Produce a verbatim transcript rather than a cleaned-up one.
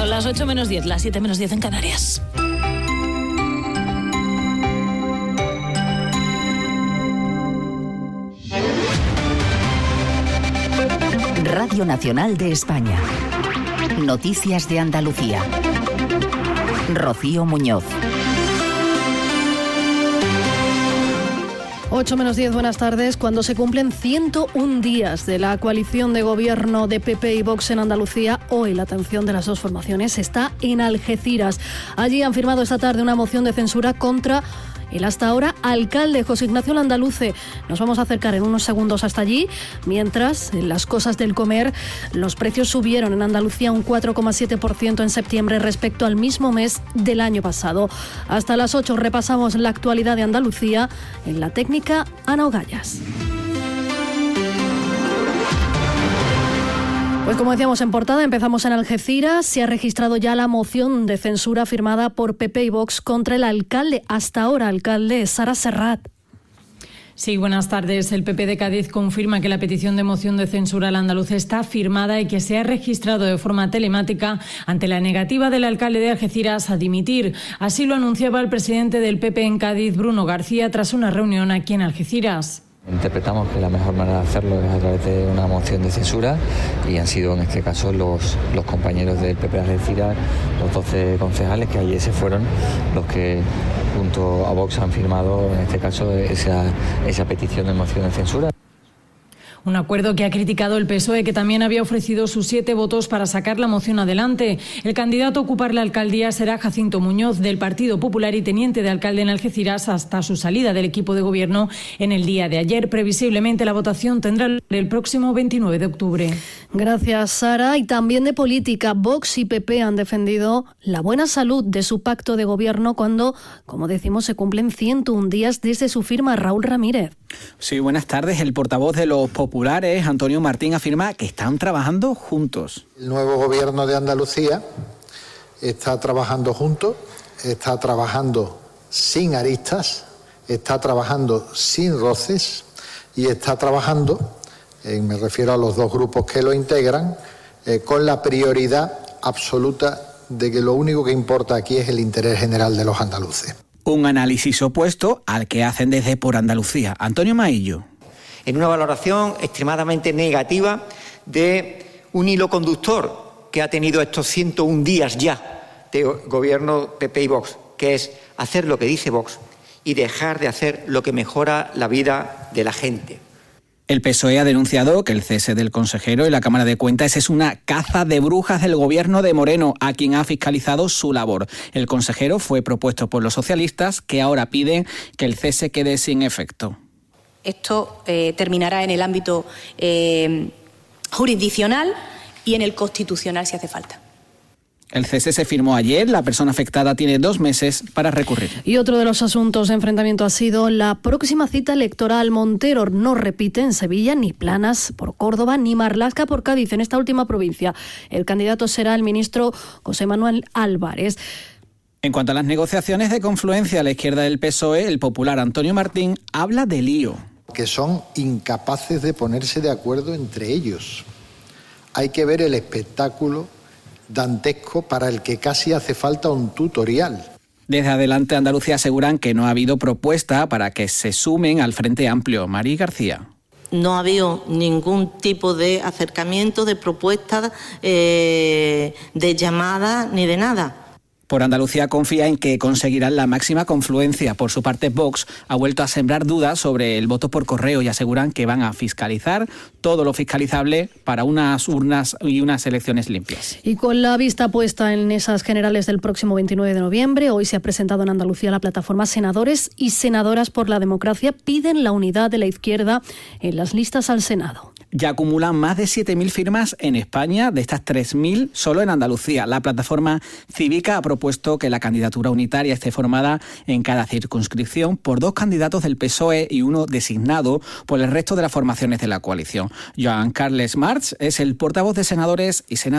Son las ocho menos diez, las siete menos diez en Canarias. Radio Nacional de España. Noticias de Andalucía. Rocío Muñoz. ocho menos diez, buenas tardes. Cuando se cumplen ciento uno días de la coalición de gobierno de P P y Vox en Andalucía, hoy la atención de las dos formaciones está en Algeciras. Allí han firmado esta tarde una moción de censura contra el hasta ahora alcalde José Ignacio Landaluce. Nos vamos a acercar en unos segundos hasta allí. Mientras, en las cosas del comer, los precios subieron en Andalucía un cuatro coma siete por ciento en septiembre respecto al mismo mes del año pasado. Hasta las ocho repasamos la actualidad de Andalucía. En la técnica, Ana Ogallas. Pues como decíamos en portada, empezamos en Algeciras. Se ha registrado ya la moción de censura firmada por P P y Vox contra el alcalde, hasta ahora alcalde, Sara Serrat. Sí, buenas tardes. El P P de Cádiz confirma que la petición de moción de censura al andaluz está firmada y que se ha registrado de forma telemática ante la negativa del alcalde de Algeciras a dimitir. Así lo anunciaba el presidente del P P en Cádiz, Bruno García, tras una reunión aquí en Algeciras. Interpretamos que la mejor manera de hacerlo es a través de una moción de censura y han sido en este caso los, los compañeros del P P de Algeciras, los doce concejales que ayer se fueron, los que junto a Vox han firmado en este caso esa, esa petición de moción de censura. Un acuerdo que ha criticado el P S O E, que también había ofrecido sus siete votos para sacar la moción adelante. El candidato a ocupar la alcaldía será Jacinto Muñoz, del Partido Popular y teniente de alcalde en Algeciras hasta su salida del equipo de gobierno en el día de ayer. Previsiblemente la votación tendrá lugar el próximo veintinueve de octubre. Gracias, Sara. Y también de política, Vox y P P han defendido la buena salud de su pacto de gobierno cuando, como decimos, se cumplen ciento uno días desde su firma. Raúl Ramírez. Sí, buenas tardes. El portavoz de los populares, Antonio Martín, afirma que están trabajando juntos. El nuevo gobierno de Andalucía está trabajando juntos, está trabajando sin aristas, está trabajando sin roces y está trabajando, eh, me refiero a los dos grupos que lo integran, eh, con la prioridad absoluta de que lo único que importa aquí es el interés general de los andaluces. Un análisis opuesto al que hacen desde Por Andalucía. Antonio Maillo. En una valoración extremadamente negativa de un hilo conductor que ha tenido estos ciento uno días ya de gobierno P P y Vox, que es hacer lo que dice Vox y dejar de hacer lo que mejora la vida de la gente. El P S O E ha denunciado que el cese del consejero y la Cámara de Cuentas es una caza de brujas del gobierno de Moreno, a quien ha fiscalizado su labor. El consejero fue propuesto por los socialistas, que ahora piden que el cese quede sin efecto. Esto eh, terminará en el ámbito eh, jurisdiccional y en el constitucional si hace falta. El cese se firmó ayer, la persona afectada tiene dos meses para recurrir. Y otro de los asuntos de enfrentamiento ha sido la próxima cita electoral. Montero no repite en Sevilla, ni Planas por Córdoba, ni Marlaska por Cádiz, en esta última provincia. El candidato será el ministro José Manuel Álvarez. En cuanto a las negociaciones de confluencia a la izquierda del P S O E, el popular Antonio Martín habla de lío. Que son incapaces de ponerse de acuerdo entre ellos. Hay que ver el espectáculo dantesco para el que casi hace falta un tutorial. Desde Adelante Andalucía aseguran que no ha habido propuesta para que se sumen al Frente Amplio. Mari García. No ha habido ningún tipo de acercamiento, de propuesta, eh, de llamada ni de nada. Por Andalucía confía en que conseguirán la máxima confluencia. Por su parte, Vox ha vuelto a sembrar dudas sobre el voto por correo y aseguran que van a fiscalizar todo lo fiscalizable para unas urnas y unas elecciones limpias. Y con la vista puesta en esas generales del próximo veintinueve de noviembre, hoy se ha presentado en Andalucía la plataforma Senadores y Senadoras por la Democracia. Piden la unidad de la izquierda en las listas al Senado. Ya acumulan más de siete mil firmas en España, de estas tres mil solo en Andalucía. La plataforma cívica ha propuesto que la candidatura unitaria esté formada en cada circunscripción por dos candidatos del P S O E y uno designado por el resto de las formaciones de la coalición. Joan Carles March es el portavoz de Senadores y Senadoras